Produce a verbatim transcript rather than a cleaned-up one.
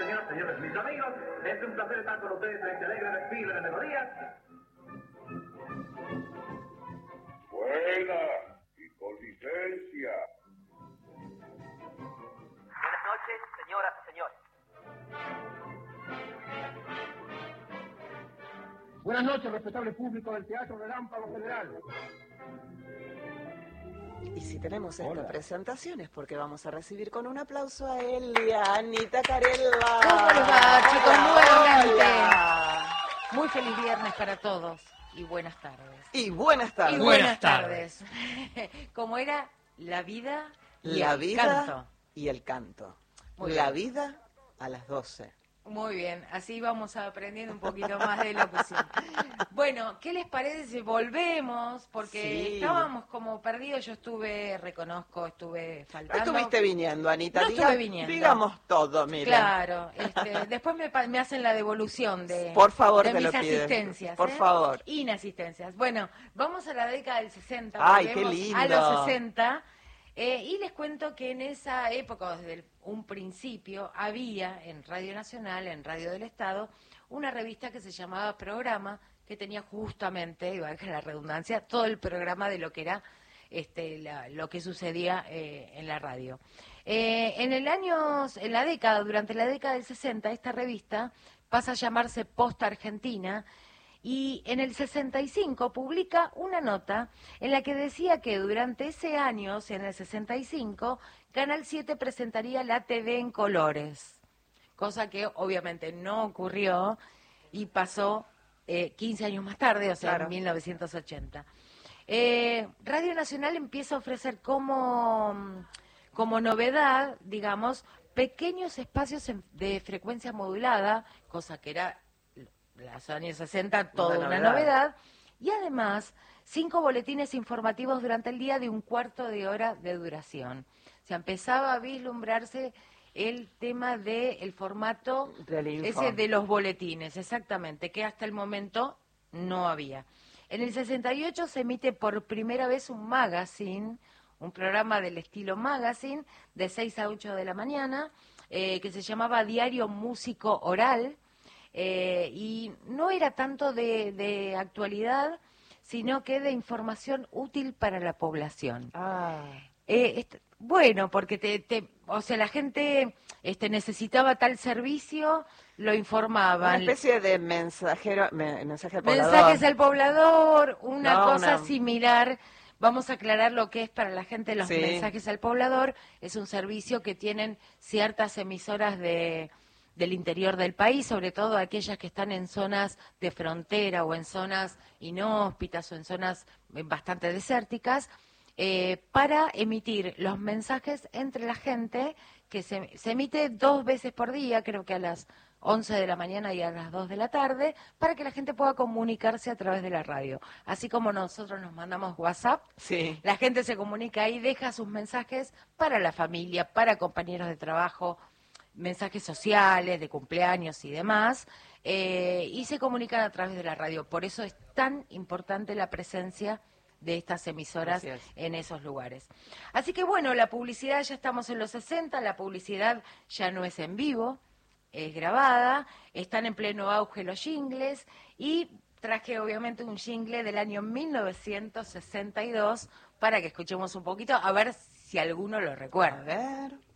señor, señores, mis amigos, es un placer estar con ustedes en este alegre desfile de melodías. Buena y con licencia. Buenas noches, señoras y señores. Buenas noches, respetable público del Teatro Relámpago Federal. Y si tenemos esta Hola. presentación es porque vamos a recibir con un aplauso a Elia, Anita Carella. ¿Cómo les va, chicos? Nuevamente. Hola. Muy feliz viernes para todos y buenas tardes. Y buenas tardes. Y buenas tardes. Como era la vida y La el vida canto. y el canto. Muy la bien. vida a las doce. Muy bien, así vamos aprendiendo un poquito más de locución. Bueno, ¿qué les parece si volvemos? Porque Sí. estábamos como perdidos, yo estuve, reconozco, estuve No faltando. estuviste viniendo, Anita. No Diga- estuve viniendo. Digamos todo, mira. Claro, este, después me, pa- me hacen la devolución de, Por favor, de te mis lo pido. asistencias. Por ¿eh? favor. Inasistencias. Bueno, vamos a la década del sesenta. Ay, qué volvemos lindo. A los sesenta. Eh, y les cuento que en esa época, desde el- un principio, había en Radio Nacional, en Radio del Estado, una revista que se llamaba Programa, que tenía justamente, y valga la redundancia, todo el programa de lo que era este, la- lo que sucedía eh, en la radio. Eh, en el año, en la década, durante la década del sesenta, esta revista pasa a llamarse Posta Argentina, y en el sesenta y cinco publica una nota en la que decía que durante ese año, o sea, en el sesenta y cinco, Canal siete presentaría la T V en colores, cosa que obviamente no ocurrió y pasó eh, quince años más tarde, o sea, Claro. en mil novecientos ochenta. Eh, Radio Nacional empieza a ofrecer como, como novedad, digamos, pequeños espacios en- de frecuencia modulada, cosa que era los años sesenta toda Una una novedad. novedad, y además cinco boletines informativos durante el día de un cuarto de hora de duración. O sea, empezaba a vislumbrarse el tema del formato Del info. ese de los boletines, exactamente, que hasta el momento no había. En el sesenta y ocho se emite por primera vez un magazine, un programa del estilo magazine, de seis a ocho de la mañana, eh, que se llamaba Diario Músico Oral, eh, y no era tanto de, de actualidad, sino que de información útil para la población. Ah. Eh, est- bueno, porque te, te, o sea, la gente este, necesitaba tal servicio, lo Una informaban. especie de mensajero, me- mensaje al poblador. Mensajes al poblador, una No, cosa una- similar. Vamos a aclarar lo que es para la gente los Sí. mensajes al poblador. Es un servicio que tienen ciertas emisoras de del interior del país, sobre todo aquellas que están en zonas de frontera o en zonas inhóspitas o en zonas eh, bastante desérticas, eh, para emitir los mensajes entre la gente, que se, se emite dos veces por día, creo que a las once de la mañana y a las dos de la tarde, para que la gente pueda comunicarse a través de la radio. Así como nosotros nos mandamos WhatsApp, Sí. la gente se comunica ahí, deja sus mensajes para la familia, para compañeros de trabajo, mensajes sociales, de cumpleaños y demás, eh, y se comunican a través de la radio. Por eso es tan importante la presencia de estas emisoras Así es. en esos lugares. Así que bueno, la publicidad, ya estamos en los sesenta, la publicidad ya no es en vivo, es grabada, están en pleno auge los jingles, y traje obviamente un jingle del año mil novecientos sesenta y dos para que escuchemos un poquito, a ver si alguno lo A recuerda. ver.